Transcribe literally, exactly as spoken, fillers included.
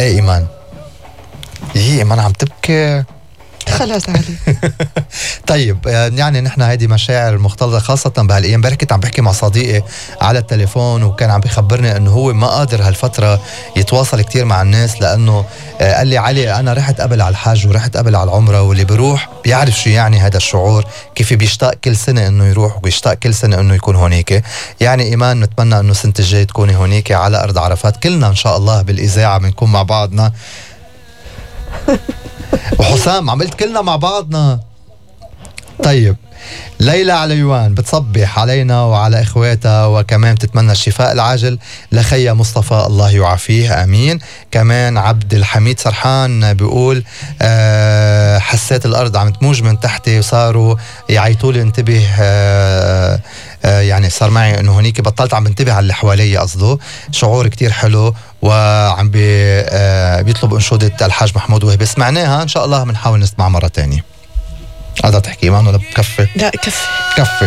ايه ايمان، يي ايمان عم تبكي. خلاص علي. طيب يعني نحن هيدي مشاعر مختلطة خاصة بهالايام. بركت عم بحكي مع صديقي على التليفون وكان عم بيخبرني انه هو ما قادر هالفترة يتواصل كتير مع الناس، لانه قال لي علي انا رحت قبل على الحج ورحت قبل على العمرة، واللي بيروح بيعرف شو يعني هذا الشعور، كيف بيشتاق كل سنة انه يروح وبيشتاق كل سنة انه يكون هونيك. يعني ايمان نتمنى انه سنة الجاي تكوني هونيك على ارض عرفات، كلنا ان شاء الله بالاذاعة بنكون مع بعضنا. وحسام عملت كلنا مع بعضنا. طيب ليلى عليوان بتصبح علينا وعلى اخواتها، وكمان بتتمنى الشفاء العاجل لخيا مصطفى الله يعافيه امين. كمان عبد الحميد سرحان بيقول أه حسيت الارض عم تموج من تحتي وصاروا يعيطوا لي انتبه، أه أه يعني صار معي انه هنيك بطلت عم بنتبه على اللي حوالي، قصده شعور كتير حلو. وعم بي أه بيطلب انشودة الحاج محمود وهبي، سمعناها ان شاء الله بنحاول نسمع مرة تانية. هذا تحكي ايمان ولا بكفي؟ لا كفي كفي.